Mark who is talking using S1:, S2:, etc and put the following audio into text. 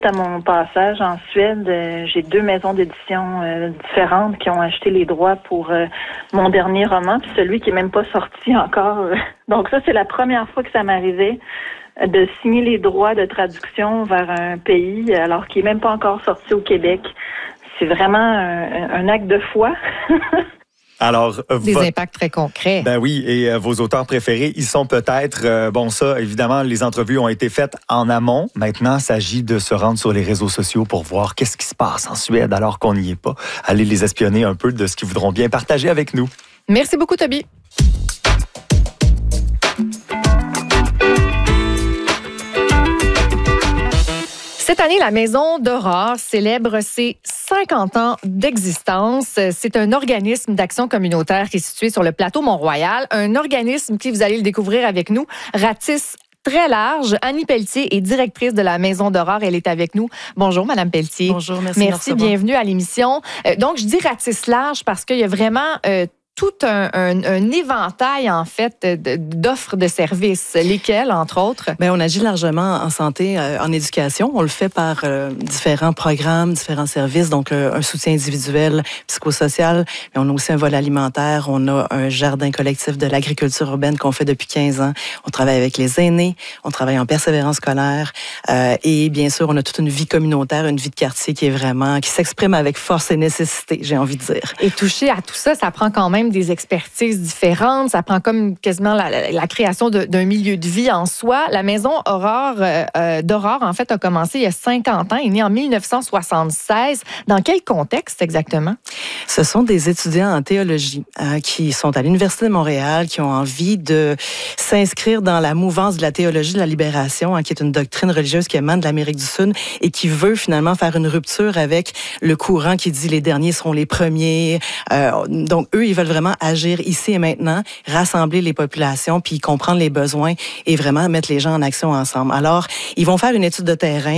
S1: À mon passage en Suède, j'ai 2 maisons d'édition différentes qui ont acheté les droits pour mon dernier roman, puis celui qui est même pas sorti encore. Donc ça, c'est la première fois que ça m'arrivait de signer les droits de traduction vers un pays alors qu'il est même pas encore sorti au Québec. C'est vraiment un acte de foi.
S2: Alors,
S3: des impacts très concrets.
S2: Ben oui, et vos auteurs préférés, ils sont peut-être, ça, évidemment, les entrevues ont été faites en amont. Maintenant, il s'agit de se rendre sur les réseaux sociaux pour voir qu'est-ce qui se passe en Suède alors qu'on n'y est pas. Allez les espionner un peu de ce qu'ils voudront bien partager avec nous.
S3: Merci beaucoup, Toby. Cette année, la Maison d'Aurore célèbre ses 50 ans d'existence. C'est un organisme d'action communautaire qui est situé sur le plateau Mont-Royal. Un organisme qui, vous allez le découvrir avec nous, ratisse très large. Annie Pelletier est directrice de la Maison d'Aurore. Elle est avec nous. Bonjour, Madame Pelletier.
S4: Bonjour, merci.
S3: Merci, bienvenue à l'émission. Donc, je dis ratisse large parce qu'il y a vraiment tout un éventail, en fait, d'offres de services. Lesquels, entre autres?
S4: Bien, on agit largement en santé, en éducation. On le fait par différents programmes, différents services, donc un soutien individuel, psychosocial. Mais on a aussi un volet alimentaire. On a un jardin collectif de l'agriculture urbaine qu'on fait depuis 15 ans. On travaille avec les aînés. On travaille en persévérance scolaire. Et bien sûr, on a toute une vie communautaire, une vie de quartier qui s'exprime avec force et nécessité, j'ai envie de dire.
S3: Et toucher à tout ça, ça prend quand même des expertises différentes. Ça prend comme quasiment la création d'un milieu de vie en soi. La Maison d'Aurore, en fait, a commencé il y a 50 ans, est née en 1976. Dans quel contexte exactement?
S4: Ce sont des étudiants en théologie qui sont à l'Université de Montréal, qui ont envie de s'inscrire dans la mouvance de la théologie de la libération, qui est une doctrine religieuse qui émane de l'Amérique du Sud et qui veut finalement faire une rupture avec le courant qui dit les derniers seront les premiers. Donc, eux, ils veulent vraiment agir ici et maintenant, rassembler les populations, puis comprendre les besoins et vraiment mettre les gens en action ensemble. Alors, ils vont faire une étude de terrain.